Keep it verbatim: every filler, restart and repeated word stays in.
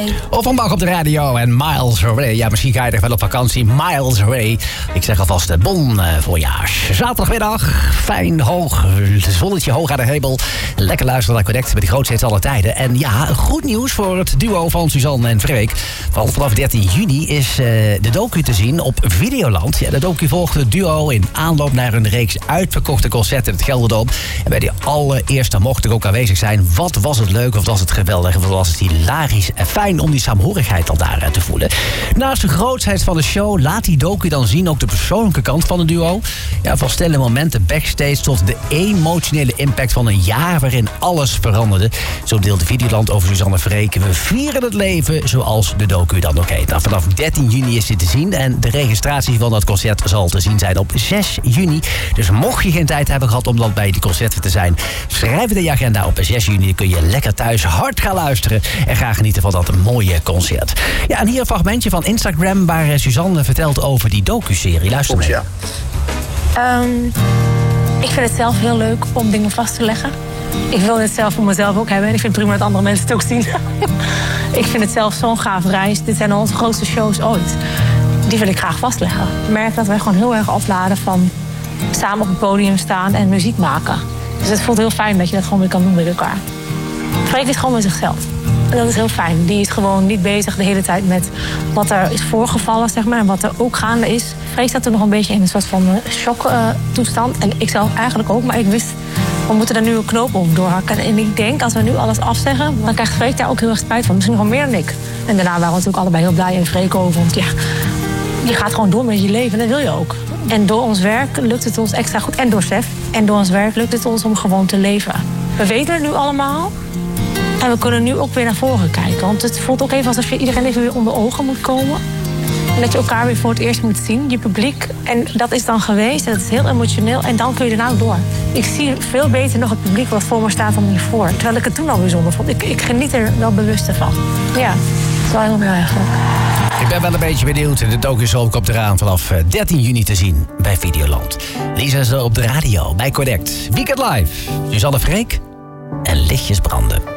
Away. Offenbach op de radio en Miles Away. Ja, misschien ga je er wel op vakantie. Miles Away. Ik zeg alvast de bon voyage. Zaterdagmiddag, fijn hoog, zonnetje hoog aan de hemel. Lekker luisteren naar Connect met de grootste hits alle tijden. En ja, goed nieuws voor het duo van Suzanne en Freek. Want vanaf dertien juni is uh, de docu te zien op Videoland. Ja, de docu volgt het duo in aanloop naar een reeks uitverkochte concerten in het Gelderdoom. En bij die allereerste mocht ik ook aanwezig zijn. Wat was het leuk, of was het geweldig, of was het hilarisch en fijn om die saamhorigheid al daar te voelen. Naast de grootheid van de show laat die docu dan zien ook de persoonlijke kant van het duo. Ja, van stille momenten backstage tot de emotionele impact van een jaar waarin alles veranderde. Zo deelde Videoland over Suzanne en Freek. We vieren het leven zoals de docu dan ook heet. Nou, vanaf dertien juni is dit te zien en de registratie van dat concert zal te zien zijn op zes juni. Dus mocht je geen tijd hebben gehad om dan bij die concerten te zijn, schrijf het in je agenda op zes juni. Dan kun je lekker thuis hard gaan luisteren en graag genieten van dat mooie concert. Ja, en hier een fragmentje van Instagram waar Suzanne vertelt over die docu-serie. Luister mee. Ja. Um, ik vind het zelf heel leuk om dingen vast te leggen. Ik wil het zelf voor mezelf ook hebben en ik vind het prima dat andere mensen het ook zien. Ik vind het zelf zo'n gaaf reis. Dit zijn onze grootste shows ooit. Die wil ik graag vastleggen. Ik merk dat wij gewoon heel erg afladen van samen op het podium staan en muziek maken. Dus het voelt heel fijn dat je dat gewoon weer kan doen met elkaar. Freek is gewoon met zichzelf. En dat is heel fijn. Die is gewoon niet bezig de hele tijd met wat er is voorgevallen, zeg maar, en wat er ook gaande is. Freek staat er nog een beetje in een soort van shock-toestand. Uh, en ik zelf eigenlijk ook, maar ik wist, we moeten er nu een knoop op doorhakken. En ik denk, als we nu alles afzeggen, dan krijgt Freek daar ook heel erg spijt van. Misschien nog wel meer dan ik. En daarna waren we natuurlijk allebei heel blij en Freek over. Want ja, je gaat gewoon door met je leven en dat wil je ook. En door ons werk lukt het ons extra goed. En door Sef. En door ons werk lukt het ons om gewoon te leven. We weten het nu allemaal. En we kunnen nu ook weer naar voren kijken. Want het voelt ook even alsof je iedereen even weer onder ogen moet komen. En dat je elkaar weer voor het eerst moet zien, je publiek. En dat is dan geweest, en dat is heel emotioneel. En dan kun je daarna ook door. Ik zie veel beter nog het publiek wat voor me staat dan hiervoor. Terwijl ik het toen al bijzonder vond. Ik, ik geniet er wel bewust van. Ja, dat is wel heel erg leuk. Ik ben wel een beetje benieuwd. De docu komt eraan vanaf dertien juni te zien bij Videoland. Lisa is er op de radio bij Connect. Weekend Live. Suzanne Freek en Lichtjes branden.